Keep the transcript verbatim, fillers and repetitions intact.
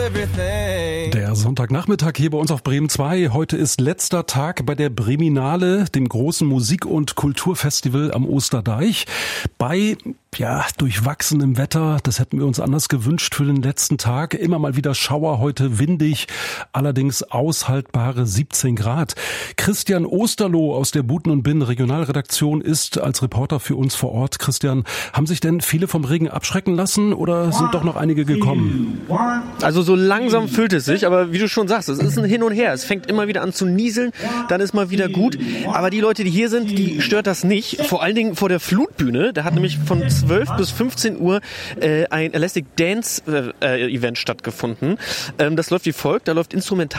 Der Sonntagnachmittag hier bei uns auf Bremen zwei. Heute ist letzter Tag bei der Breminale, dem großen Musik- und Kulturfestival am Osterdeich. Bei, ja, durchwachsenem Wetter, das hätten wir uns anders gewünscht für den letzten Tag. Immer mal wieder Schauer, heute windig, allerdings aushaltbare siebzehn Grad. Christian Osterloh aus der Buten und Binnen Regionalredaktion ist als Reporter für uns vor Ort. Christian, haben sich denn viele vom Regen abschrecken lassen oder sind doch noch einige gekommen? Also so langsam füllt es sich, aber wie du schon sagst, es ist ein Hin und Her. Es fängt immer wieder an zu nieseln, dann ist mal wieder gut. Aber die Leute, die hier sind, die stört das nicht. Vor allen Dingen vor der Flutbühne. Da hat nämlich von zwölf bis fünfzehn Uhr äh, ein Elastic Dance äh, Event stattgefunden. Ähm, das läuft wie folgt. Da läuft Instrumental